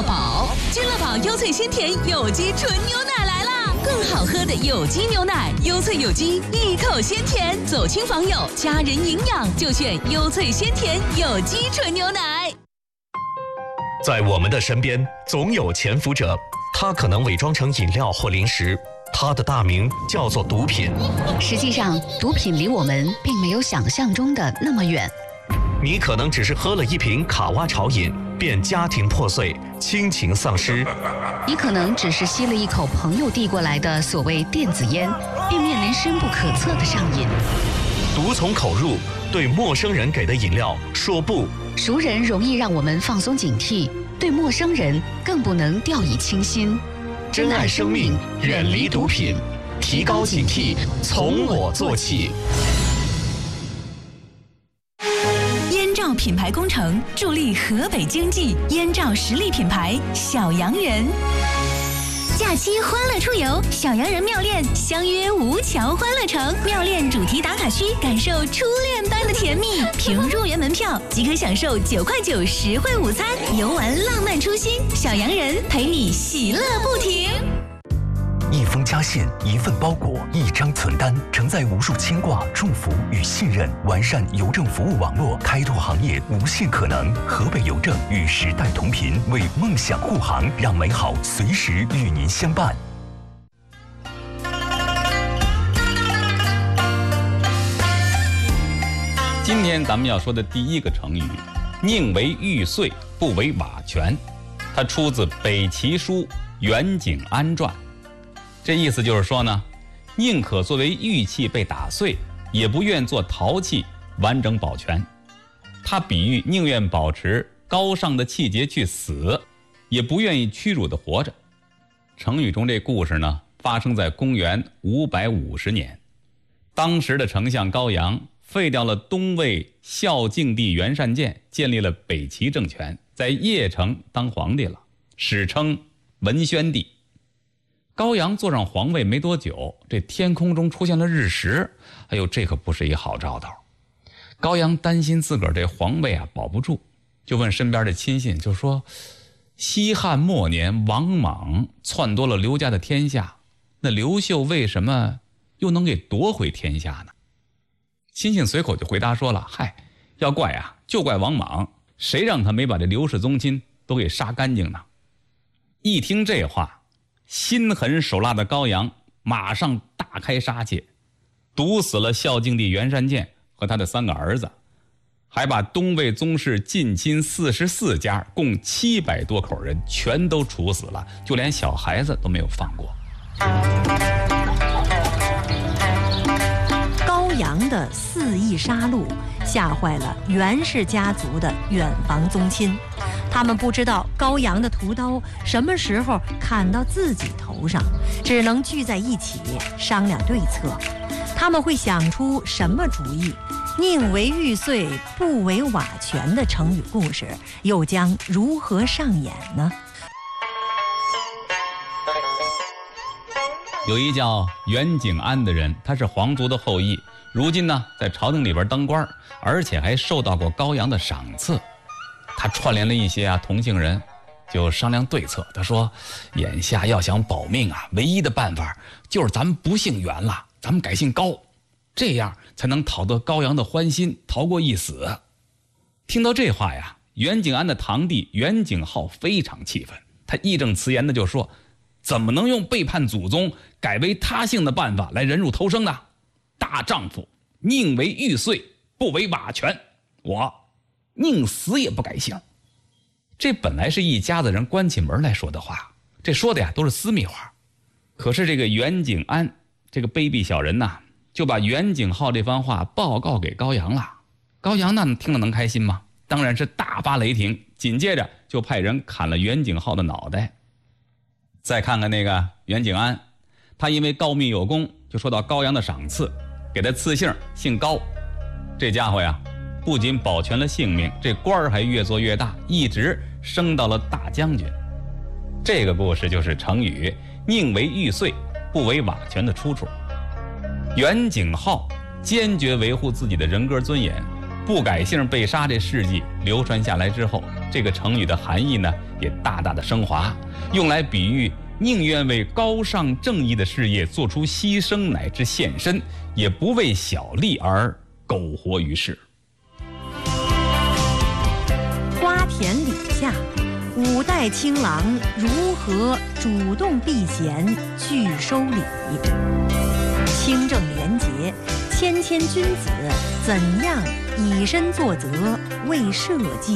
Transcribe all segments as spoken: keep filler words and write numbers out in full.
乐宝。君乐宝优萃鲜甜有机纯牛奶来啦！更好喝的有机牛奶，优萃有机，一口鲜甜，走亲访友，家人营养就选优萃鲜甜有机纯牛奶。 在我们的身边，总有潜伏者，他可能伪装成饮料或零食，他的大名叫做毒品。 实际上，毒品离我们并没有想象中的那么远。 你可能只是喝了一瓶卡哇潮饮，便家庭破碎，亲情丧失； 你可能只是吸了一口朋友递过来的所谓电子烟，便面临深不可测的上瘾。 毒从口入，对陌生人给的饮料说不。 熟人容易让我们放松警惕，对陌生人更不能掉以轻心。 珍爱生命，远离毒品，提高警惕，从我做起。 燕赵品牌工程助力河北经济，燕赵实力品牌小洋人。假期欢乐出游，小洋人妙恋相约吴桥欢乐城，妙恋主题打卡区，感受初恋般的甜蜜。凭入园门票即可享受九块九实惠午餐，游玩浪漫初心，小洋人陪你喜乐不停。 一封家信，一份包裹，一张存单，承载无数牵挂、祝福与信任。完善邮政服务网络，开拓行业无限可能。河北邮政与时代同频，为梦想护航，让美好随时与您相伴。 今天咱们要说的第一个成语，宁为玉碎，不为瓦全，它出自北齐书《袁景安传》。这意思就是说呢，宁可作为玉器被打碎，也不愿做陶器完整保全。他比喻宁愿保持高尚的气节去死，也不愿意屈辱的活着。成语中这故事呢，发生在公元五百五十年，当时的丞相高阳废掉了东魏孝敬帝袁善建，建立了北齐政权，在邺城当皇帝了，史称文宣帝。高阳坐上皇位没多久，这天空中出现了日食，哎呦，这可不是一好兆头。高阳担心自个儿这皇位啊保不住，就问身边的亲信，就说西汉末年王莽篡夺了刘家的天下，那刘秀为什么又能给夺回天下呢？亲信随口就回答说了，嗨，要怪啊就怪王莽，谁让他没把这刘氏宗亲都给杀干净呢？一听这话，心狠手辣的高阳马上大开杀戒，毒死了孝敬帝袁善建和他的三个儿子，还把东魏宗室近亲四十四家共七百多口人全都处死了，就连小孩子都没有放过。 高阳的肆意杀戮吓坏了袁氏家族的远房宗亲，他们不知道高阳的屠刀什么时候砍到自己头上，只能聚在一起商量对策。他们会想出什么主意？宁为玉碎，不为瓦全的成语故事又将如何上演呢？ 有一叫袁景安的人，他是皇族的后裔，如今呢在朝廷里边当官，而且还受到过高阳的赏赐。他串联了一些啊同姓人，就商量对策。他说眼下要想保命啊，唯一的办法就是咱们不姓袁了，咱们改姓高，这样才能讨得高阳的欢心，逃过一死。听到这话呀，袁景安的堂弟袁景浩非常气愤，他义正辞严的就说，怎么能用背叛祖宗改为他姓的办法来忍辱偷生呢？大丈夫宁为玉碎，不为瓦全，我宁死也不改姓。这本来是一家子人关起门来说的话，这说的呀都是私密话。可是这个袁景安这个卑鄙小人呐，就把袁景浩这番话报告给高阳了。高阳那听了能开心吗？当然是大发雷霆，紧接着就派人砍了袁景浩的脑袋。再看看那个袁景安，他因为告密有功，就受到高阳的赏赐，给他赐姓，姓高。这家伙呀不仅保全了性命，这官儿还越做越大，一直升到了大将军。这个故事就是成语宁为玉碎，不为瓦全的出处。袁景浩坚决维护自己的人格尊严，不改姓被杀这事迹流传下来之后， 这个成语的含义呢也大大的升华，用来比喻宁愿为高尚正义的事业做出牺牲乃至献身，也不为小利而苟活于世。 瓜田李下，五代青郎如何主动避嫌拒收礼？清正廉洁，谦谦君子怎样以身作则为社稷？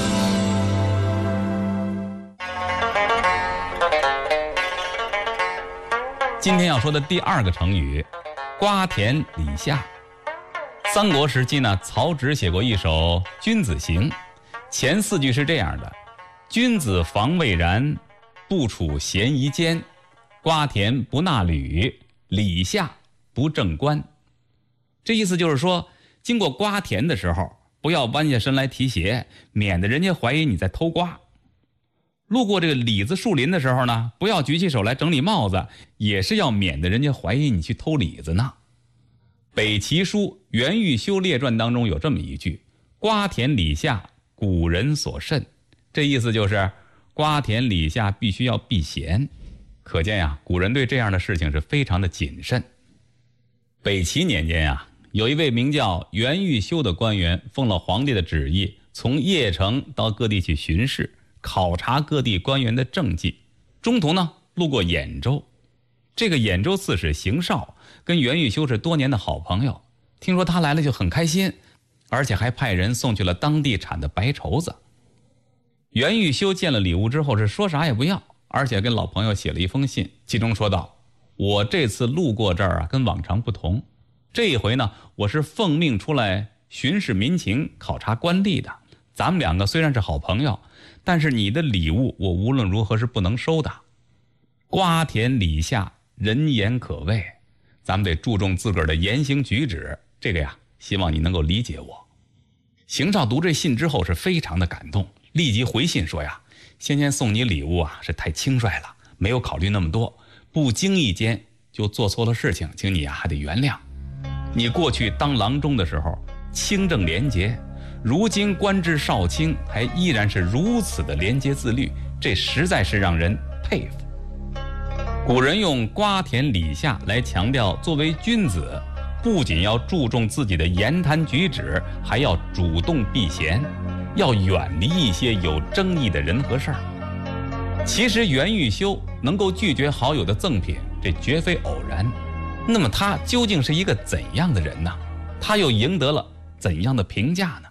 今天要说的第二个成语，瓜田李下。三国时期呢，曹植写过一首《君子行》，前四句是这样的：君子防未然，不处嫌疑间，瓜田不纳履，李下不正官。这意思就是说，经过瓜田的时候，不要弯下身来提鞋，免得人家怀疑你在偷瓜。路过这个李子树林的时候呢，不要举起手来整理帽子，也是要免得人家怀疑你去偷李子呢。北齐书袁玉修列传当中有这么一句：瓜田李下，古人所慎。这意思就是瓜田李下必须要避嫌。可见呀，古人对这样的事情是非常的谨慎。北齐年间呀，有一位名叫袁玉修的官员，奉了皇帝的旨意，从邺城到各地去巡视，考察各地官员的政绩。中途呢，路过兖州，这个兖州刺史邢绍跟袁玉修是多年的好朋友，听说他来了就很开心，而且还派人送去了当地产的白绸子。袁玉修见了礼物之后是说啥也不要，而且跟老朋友写了一封信，其中说道：我这次路过这儿啊，跟往常不同，这一回呢，我是奉命出来巡视民情，考察官吏的。咱们两个虽然是好朋友，但是你的礼物我无论如何是不能收的。瓜田李下，人言可畏，咱们得注重自个儿的言行举止，这个呀，希望你能够理解我。邢绍读这信之后是非常的感动，立即回信说呀：先前送你礼物啊是太轻率了，没有考虑那么多，不经意间就做错了事情，请你啊还得原谅。你过去当郎中的时候清正廉洁，如今官至少卿，还依然是如此的廉洁自律，这实在是让人佩服。古人用瓜田李下来强调，作为君子，不仅要注重自己的言谈举止，还要主动避嫌，要远离一些有争议的人和事儿。其实袁玉修能够拒绝好友的赠品，这绝非偶然。那么他究竟是一个怎样的人呢？他又赢得了怎样的评价呢？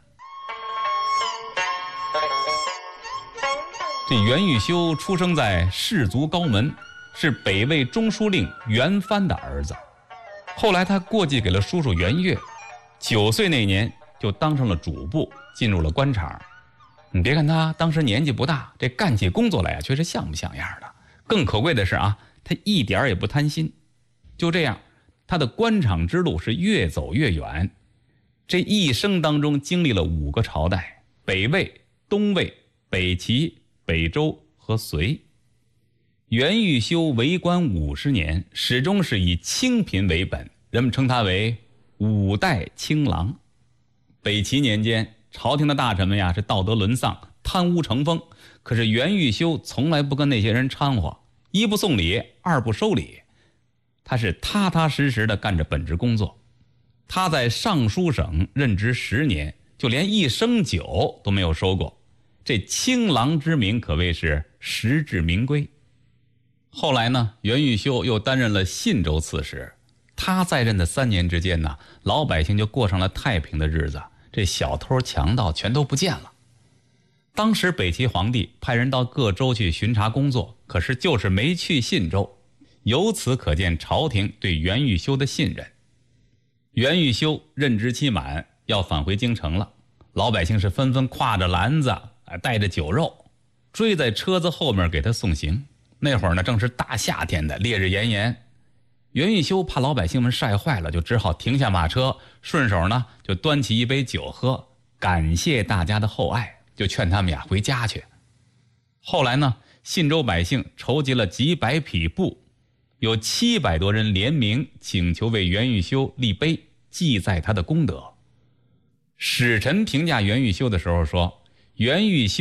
这袁玉修出生在士族高门，是北魏中书令袁藩的儿子。后来他过继给了叔叔袁岳，九岁那年就当上了主簿，进入了官场。你别看他当时年纪不大，这干起工作来啊，却是像不像样的。更可贵的是啊，他一点也不贪心。就这样，他的官场之路是越走越远。这一生当中经历了五个朝代：北魏、东魏、北齐、北周和隋。袁玉修为官五十年，始终是以清贫为本，人们称他为五代青郎。北齐年间，朝廷的大臣们呀是道德沦丧，贪污成风，可是袁玉修从来不跟那些人掺和，一不送礼，二不收礼，他是踏踏实实的干着本职工作。他在尚书省任职十年，就连一升酒都没有收过，这青郎之名可谓是实至名归。后来呢，袁玉修又担任了信州刺史。他在任的三年之间呢，老百姓就过上了太平的日子，这小偷强盗全都不见了。当时北齐皇帝派人到各州去巡查工作，可是就是没去信州，由此可见朝廷对袁玉修的信任。袁玉修任职期满，要返回京城了，老百姓是纷纷挎着篮子，带着酒肉，追在车子后面给他送行。那会儿呢，正是大夏天的，烈日炎炎。袁玉修怕老百姓们晒坏了，就只好停下马车，顺手呢就端起一杯酒喝，感谢大家的厚爱，就劝他们呀回家去。后来呢，信州百姓筹集了几百匹布，有七百多人联名请求为袁玉修立碑，记载他的功德。史臣评价袁玉修的时候说，袁玉修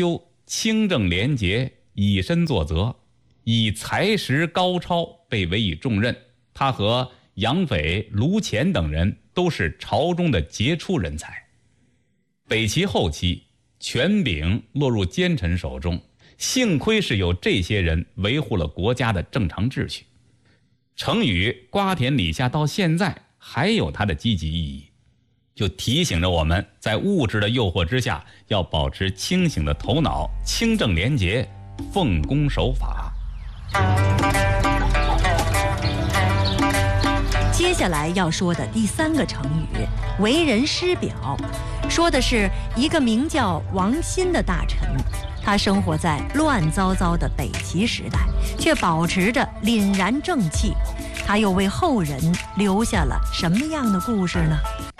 清正廉洁，以身作则，以才识高超被委以重任。他和杨斐、卢潜等人都是朝中的杰出人才。北齐后期，权柄落入奸臣手中，幸亏是有这些人维护了国家的正常秩序。成语瓜田李下到现在还有它的积极意义，就提醒着我们在物质的诱惑之下，要保持清醒的头脑，清正廉洁，奉公守法。 接下来要说的第三个成语“为人师表”，说的是一个名叫王欣的大臣，他生活在乱糟糟的北齐时代，却保持着凛然正气。他又为后人留下了什么样的故事呢？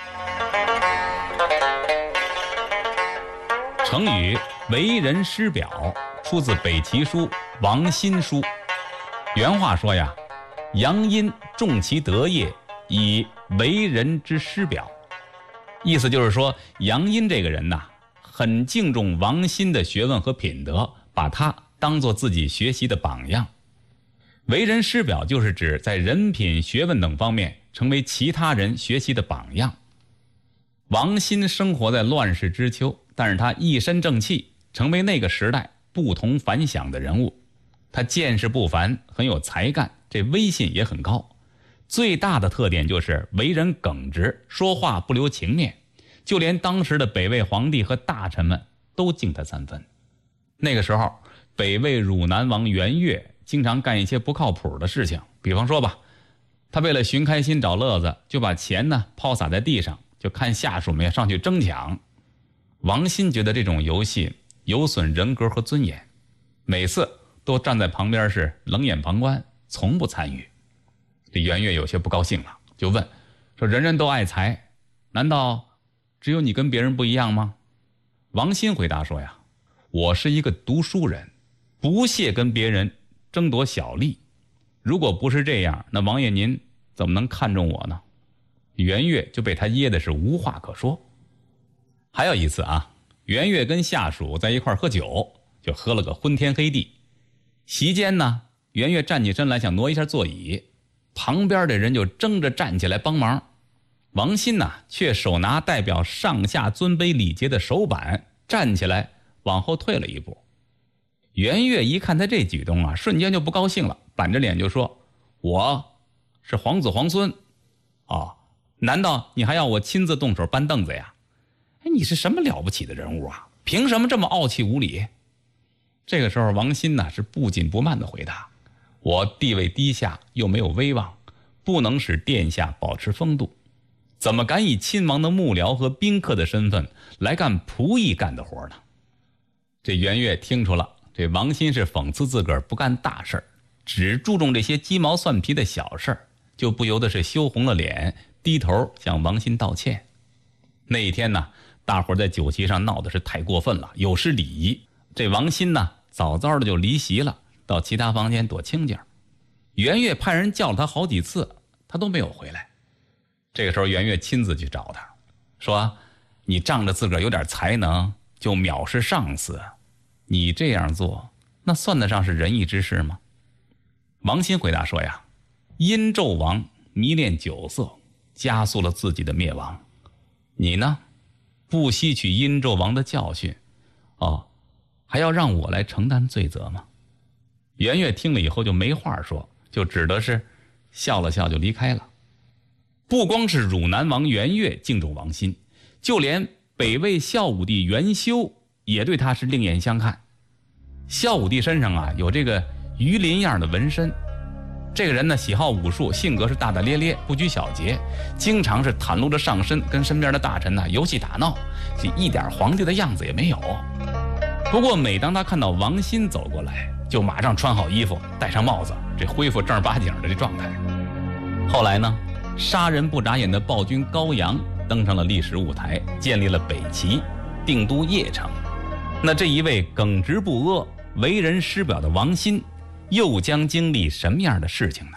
成语“为人师表”出自北齐书《王欣书》，原话说呀，杨殷重其德业，以为人之师表。意思就是说，杨殷这个人呐，很敬重王欣的学问和品德，把他当作自己学习的榜样。为人师表就是指在人品、学问等方面成为其他人学习的榜样。王欣生活在乱世之秋，但是他一身正气，成为那个时代不同凡响的人物。他见识不凡，很有才干，这威信也很高。最大的特点就是为人耿直，说话不留情面，就连当时的北魏皇帝和大臣们都敬他三分。那个时候，北魏汝南王元越经常干一些不靠谱的事情，比方说吧，他为了寻开心找乐子，就把钱呢抛洒在地上，就看下属们要上去争抢。王欣觉得这种游戏有损人格和尊严，每次都站在旁边是冷眼旁观，从不参与。这元越有些不高兴了，就问说：人人都爱财，难道只有你跟别人不一样吗？王欣回答说呀，我是一个读书人，不屑跟别人争夺小利。如果不是这样，那王爷您怎么能看中我呢？元越就被他噎的是无话可说。还有一次啊，元越跟下属在一块喝酒，就喝了个昏天黑地。席间呢，元越站起身来想挪一下座椅，旁边的人就争着站起来帮忙。王欣呢，却手拿代表上下尊卑礼节的手板，站起来往后退了一步。元越一看他这举动啊，瞬间就不高兴了，板着脸就说：我是皇子皇孙哦，难道你还要我亲自动手搬凳子呀？哎，你是什么了不起的人物啊？凭什么这么傲气无礼？这个时候王欣呢，是不紧不慢地回答：我地位低下，又没有威望，不能使殿下保持风度，怎么敢以亲王的幕僚和宾客的身份来干仆役干的活呢？这元越听出了这王欣是讽刺自个儿不干大事，只注重这些鸡毛蒜皮的小事，就不由得是羞红了脸，低头向王欣道歉。那一天呢，大伙在酒席上闹的是太过分了，有失礼仪。这王欣呢，早早的就离席了，到其他房间躲清静。元越派人叫了他好几次，他都没有回来。这个时候元越亲自去找他，说：你仗着自个儿有点才能就藐视上司，你这样做那算得上是仁义之事吗？王欣回答说呀，殷纣王迷恋酒色，加速了自己的灭亡。你呢，不吸取殷纣王的教训，哦，还要让我来承担罪责吗？元越听了以后就没话说，就只得是笑了笑就离开了。不光是汝南王元越敬重王欣，就连北魏孝武帝元修也对他是另眼相看。孝武帝身上啊有这个鱼鳞样的纹身，这个人呢喜好武术，性格是大大咧咧，不拘小节，经常是袒露着上身，跟身边的大臣呢游戏打闹，一点皇帝的样子也没有。不过每当他看到王欣走过来，就马上穿好衣服，戴上帽子，这恢复正儿八经的这状态。后来呢，杀人不眨眼的暴君高阳登上了历史舞台，建立了北齐，定都邺城。那这一位耿直不阿、为人师表的王欣，又将经历什么样的事情呢？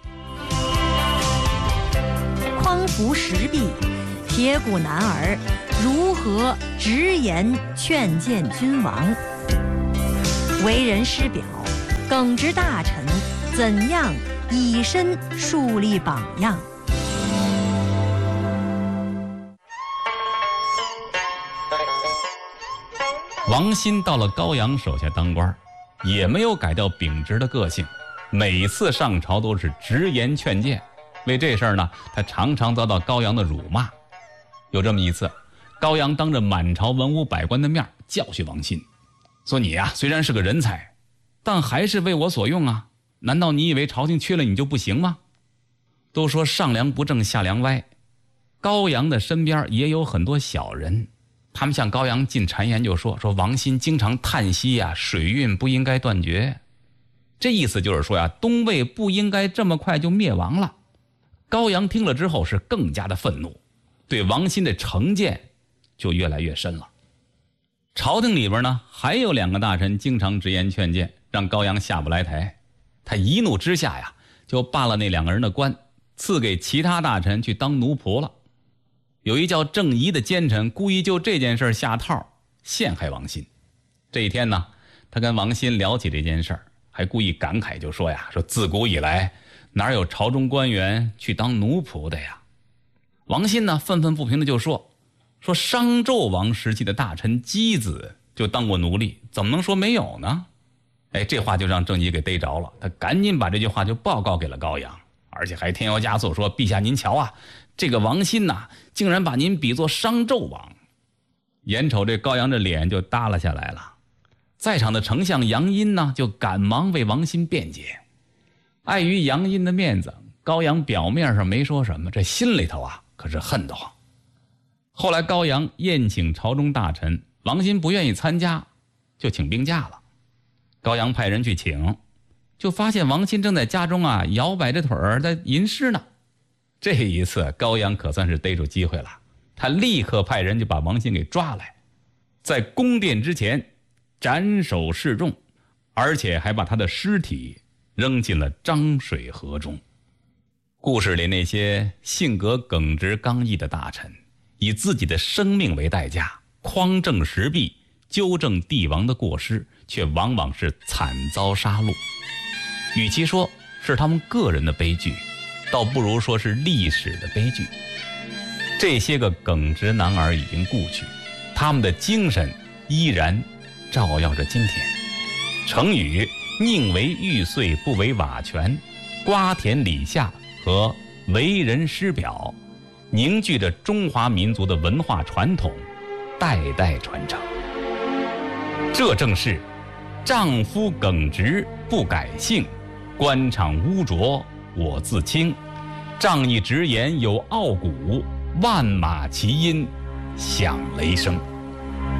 匡扶石壁，铁骨男儿如何直言劝谏君王？ 为人师表，耿直大臣怎样以身树立榜样？ 王欣到了高阳手下当官，也没有改掉秉直的个性，每次上朝都是直言劝谏。为这事儿呢，他常常遭到高阳的辱骂。有这么一次，高阳当着满朝文武百官的面教训王欣，说你呀、啊、虽然是个人才，但还是为我所用啊，难道你以为朝廷缺了你就不行吗？都说上梁不正下梁歪，高阳的身边也有很多小人，他们向高阳进谗言，就说说王欣经常叹息呀、啊，水运不应该断绝。这意思就是说呀，东魏不应该这么快就灭亡了。高阳听了之后是更加的愤怒，对王欣的成见就越来越深了。朝廷里边呢，还有两个大臣经常直言劝谏，让高阳下不来台。他一怒之下呀，就罢了那两个人的官，赐给其他大臣去当奴仆了。有一叫郑仪的奸臣故意就这件事下套，陷害王欣。这一天呢，他跟王欣聊起这件事，还故意感慨就说呀，说自古以来哪有朝中官员去当奴仆的呀？王欣呢愤愤不平的就说说商纣王时期的大臣箕子就当过奴隶，怎么能说没有呢？哎，这话就让郑仪给逮着了，他赶紧把这句话就报告给了高阳，而且还添油加醋说，陛下您瞧啊，这个王欣呐，竟然把您比作商纣王。眼瞅这高阳这脸就耷拉下来了，在场的丞相杨殷呢就赶忙为王欣辩解。碍于杨殷的面子，高阳表面上没说什么，这心里头啊可是恨得慌。后来高阳宴请朝中大臣，王欣不愿意参加，就请病假了。高阳派人去请，就发现王欣正在家中啊摇摆着腿儿在吟诗呢。这一次高阳可算是逮住机会了，他立刻派人就把王欣给抓来，在宫殿之前斩首示众，而且还把他的尸体扔进了漳水河中。故事里那些性格耿直刚毅的大臣，以自己的生命为代价，匡正时弊，纠正帝王的过失，却往往是惨遭杀戮。与其说是他们个人的悲剧，倒不如说是历史的悲剧。这些个耿直男儿已经故去，他们的精神依然照耀着今天。成语宁为玉碎不为瓦全，瓜田李下和为人师表，凝聚着中华民族的文化传统，代代传承。这正是丈夫耿直不改姓，官场污浊我自清，仗义直言有傲骨，万马齐喑响雷声。